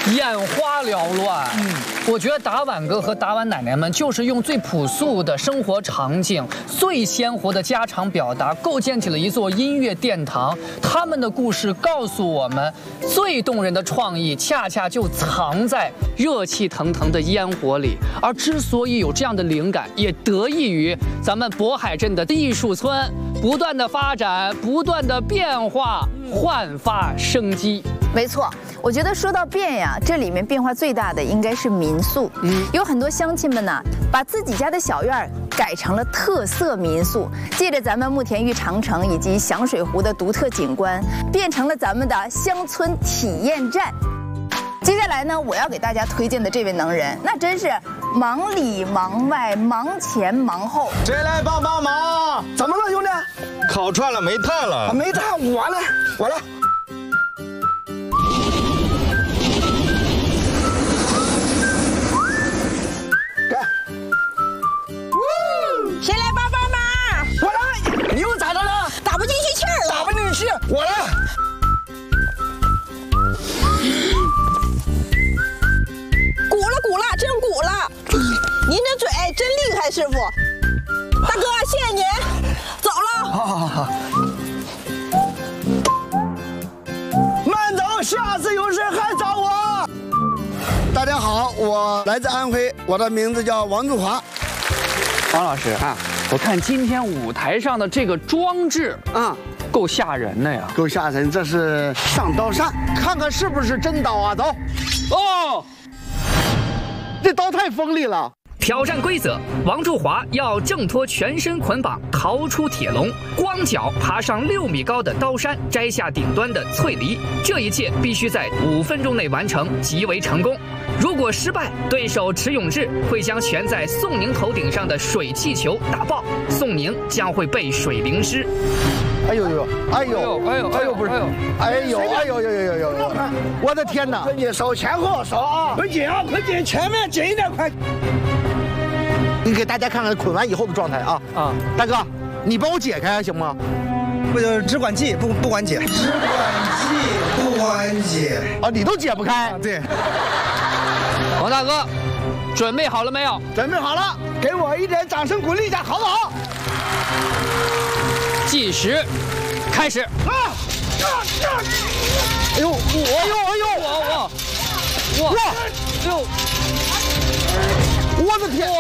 眼花缭乱。我觉得达碗哥和达碗奶奶们就是用最朴素的生活场景、最鲜活的家常表达，构建起了一座音乐殿堂。他们的故事告诉我们，最动人的创意恰恰就藏在热气腾腾的烟火里。而之所以有这样的灵感，也得益于咱们渤海镇的艺术村不断的发展、不断的变化，焕发生机。 没错，我觉得说到变呀，这里面变化最大的应该是民宿。有很多乡亲们呢，把自己家的小院改成了特色民宿，借着咱们慕田峪长城以及响水湖的独特景观，变成了咱们的乡村体验站。接下来呢，我要给大家推荐的这位能人，那真是忙里忙外、忙前忙后。 谁来帮帮忙？ 怎么了，兄弟？ 烤串了，没炭了。 没炭，我来。 谁来帮帮忙？ 我来。你又咋的了？ 打不进去气儿了。 打不进去，我来。 鼓了，真鼓了！您这嘴真厉害，师傅。大哥，谢谢您。走了。 好。慢走，下次有事还找我。大家好，我来自安徽，我的名字叫王志华。 王老师啊，我看今天舞台上的这个装置啊，够吓人的呀， 够吓人。这是上刀扇，看看是不是真刀啊？走。 哦， 这刀太锋利了。 挑战规则：王祝华要挣脱全身捆绑，逃出铁笼，光脚爬上6米高的刀山，摘下顶端的翠梨。这一切必须在5分钟内完成，极为成功。如果失败，对手池永志会将悬在宋宁头顶上的水气球打爆，宋宁将会被水淋湿。 哎呦，不是，我的天哪！你手前后手啊，快紧啊，快紧，前面紧一点，快！你给大家看看捆完以后的状态啊！大哥，你帮我解开行吗？ 不就只管系不管解，只管系不管解啊，你都解不开。 对， 王大哥，准备好了没有？ 准备好了，给我一点掌声鼓励一下，好不好？ 计时，开始。 哎呦，我的天！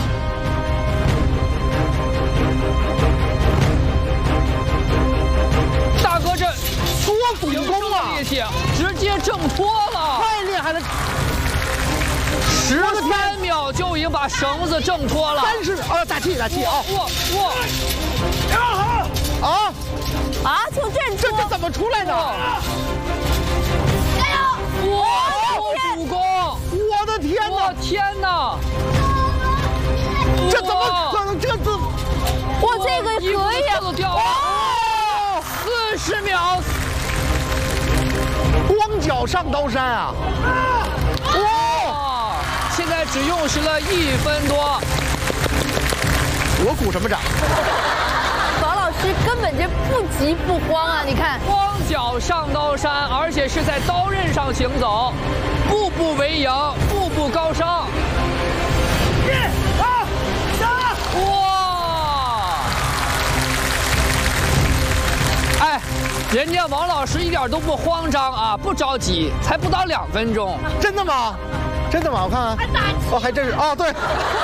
大哥，这多顶功啊！力气直接挣脱了， 太厉害了 ！13秒就已经把绳子挣脱了。 30秒，打气啊！ 就这怎么出来的？ 加油！ 主攻！ 我的天哪！ 我天哪！ 这怎么可能？ 我这个可以啊！都掉了！40秒， 光脚上刀山啊！ 哇！现在只用时了1分多。 我鼓什么掌？ 王老师根本就不急不慌啊！你看， 光脚上刀山，而且是在刀刃上行走，步步为营，步步高升。1、2、3，哇！哎，人家王老师一点都不慌张啊，不着急，才不到2分钟。 真的吗？我看看。哦，还真是哦，对。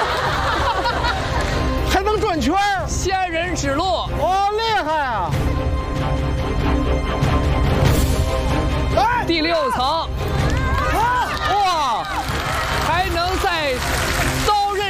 还能转圈儿， 仙人指路， 厉害啊！ 第6层